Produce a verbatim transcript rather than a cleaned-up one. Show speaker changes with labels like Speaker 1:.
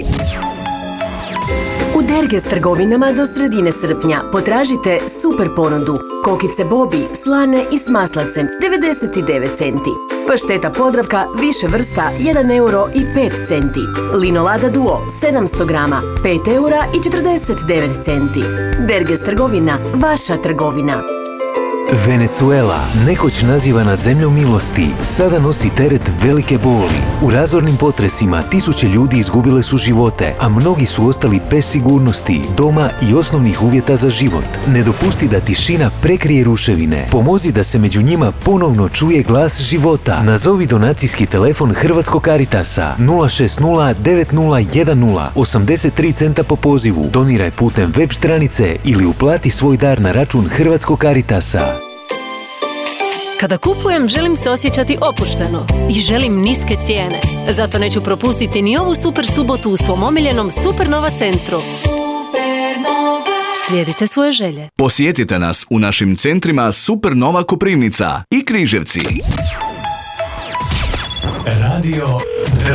Speaker 1: U Derges trgovinama do sredine srpnja potražite super ponudu. Kokice Bobi, slane i s maslacem, devedeset devet centi. Pašteta Podravka, više vrsta, jedan euro i pet centi. Linolada Duo, sedamsto grama, pet eura i četrdeset devet centi. Derges trgovina, vaša trgovina.
Speaker 2: Venezuela, nekoć nazivana zemljom milosti, sada nosi teret velike boli. U razornim potresima tisuće ljudi izgubile su živote, a mnogi su ostali bez sigurnosti, doma i osnovnih uvjeta za život. Ne dopusti da tišina prekrije ruševine. Pomozi da se među njima ponovno čuje glas života. Nazovi donacijski telefon Hrvatskog Caritasa nula šest nula devet nula jedan nula, osamdeset tri centa po pozivu. Doniraj putem web stranice ili uplati svoj dar na račun Hrvatskog Caritasa.
Speaker 3: Kada kupujem, želim se osjećati opušteno i želim niske cijene. Zato neću propustiti ni ovu super subotu u svom omiljenom Supernova centru. Supernova. Slijedite svoje želje.
Speaker 4: Posjetite nas u našim centrima Supernova Koprivnica i Križevci.
Speaker 5: Radio